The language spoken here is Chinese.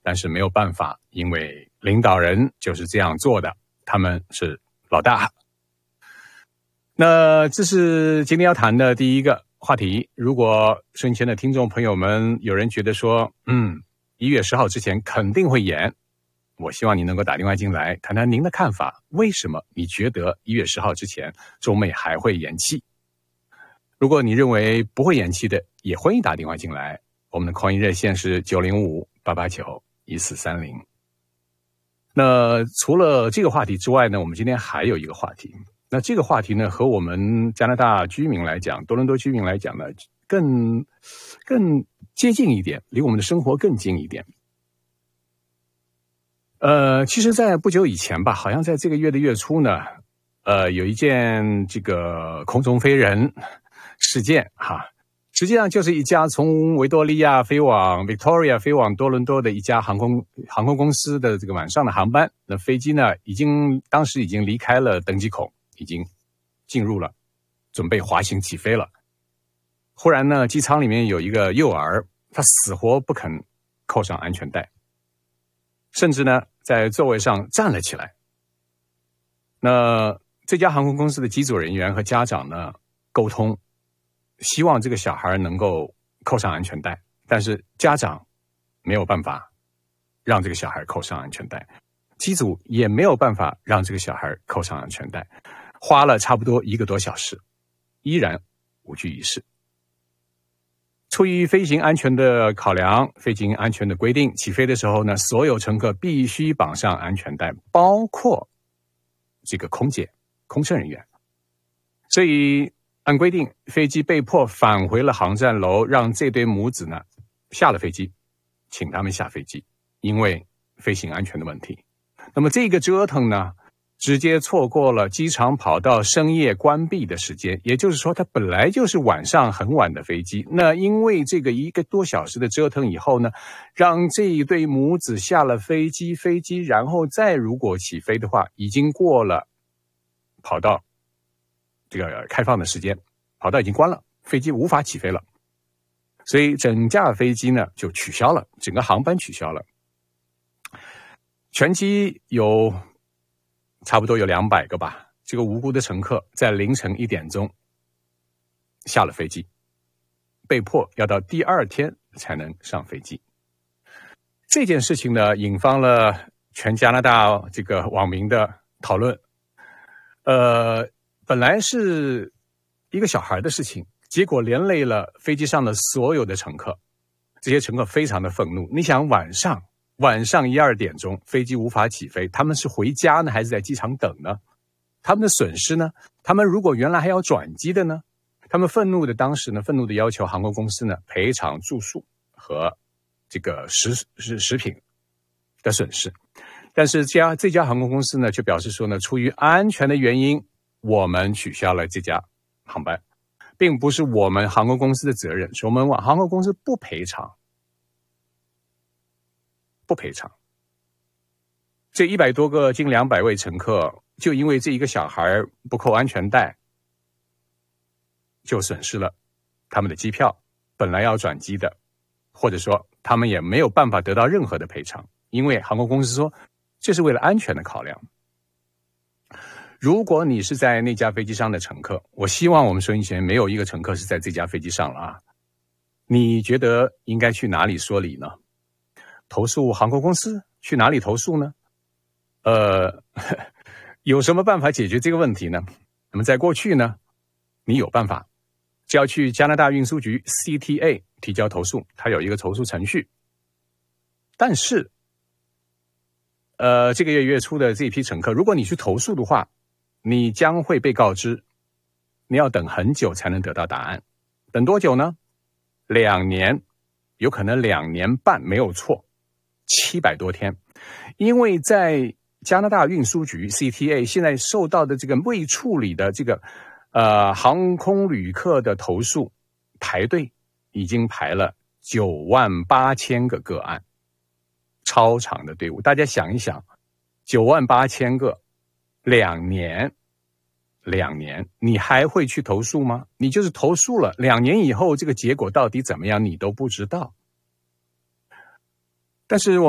但是没有办法，因为领导人就是这样做的，他们是老大。那这是今天要谈的第一个话题。如果收音前的听众朋友们有人觉得说1月10号之前肯定会延，我希望你能够打电话进来谈谈您的看法，为什么你觉得1月10号之前中美还会延期？如果你认为不会延期的，也欢迎打电话进来，我们的 call in 热线是905-889-1430。那除了这个话题之外呢，我们今天还有一个话题。那这个话题呢，和我们加拿大居民来讲，多伦多居民来讲呢，更接近一点，离我们的生活更近一点。其实在不久以前吧，好像在这个月的月初呢，有一件这个空中飞人事件哈，实际上就是一家从维多利亚飞往 Victoria 飞往多伦多的一家航空公司的这个晚上的航班。那飞机呢，当时已经离开了登机口，已经进入了，准备滑行起飞了。忽然呢，机舱里面有一个幼儿，他死活不肯扣上安全带，甚至呢在座位上站了起来。那这家航空公司的机组人员和家长呢沟通，希望这个小孩能够扣上安全带，但是家长没有办法让这个小孩扣上安全带，机组也没有办法让这个小孩扣上安全带，花了差不多1个多小时，依然无济于事。出于飞行安全的考量，飞行安全的规定，起飞的时候呢，所有乘客必须绑上安全带，包括这个空姐、空乘人员。所以按规定，飞机被迫返回了航站楼，让这对母子呢下了飞机，请他们下飞机，因为飞行安全的问题。那么这个折腾呢，直接错过了机场跑道深夜关闭的时间，也就是说它本来就是晚上很晚的飞机，那因为这个1个多小时的折腾以后呢，让这一对母子下了飞机，然后再如果起飞的话，已经过了跑道这个开放的时间，跑道已经关了，飞机无法起飞了，所以整架飞机呢就取消了，整个航班取消了。全机差不多有200个吧，这个无辜的乘客在凌晨1点钟下了飞机，被迫要到第2天才能上飞机。这件事情呢，引发了全加拿大这个网民的讨论。本来是一个小孩的事情，结果连累了飞机上的所有的乘客，这些乘客非常的愤怒。你想晚上1、2点钟飞机无法起飞，他们是回家呢还是在机场等呢？他们的损失呢？他们如果原来还要转机的呢？他们愤怒的要求航空公司呢赔偿住宿和这个食品的损失。但是这家航空公司呢就表示说呢，出于安全的原因，我们取消了这架航班，并不是我们航空公司的责任，是我们航空公司不赔偿。这100多个近200位乘客，就因为这一个小孩不扣安全带，就损失了他们的机票，本来要转机的，或者说他们也没有办法得到任何的赔偿，因为航空公司说这是为了安全的考量。如果你是在那架飞机上的乘客，我希望我们收音前没有一个乘客是在这架飞机上了啊，你觉得应该去哪里说理呢？投诉航空公司？去哪里投诉呢？有什么办法解决这个问题呢？那么在过去呢，你有办法，只要去加拿大运输局 CTA 提交投诉，它有一个投诉程序。但是这个月初的这一批乘客，如果你去投诉的话，你将会被告知你要等很久才能得到答案。等多久呢？2年，有可能2年半，没有错，700多天。因为在加拿大运输局 CTA 现在受到的这个未处理的这个航空旅客的投诉排队已经排了98000个个案，超长的队伍。大家想一想，98000个，2年，你还会去投诉吗？你就是投诉了，2年以后这个结果到底怎么样你都不知道。但是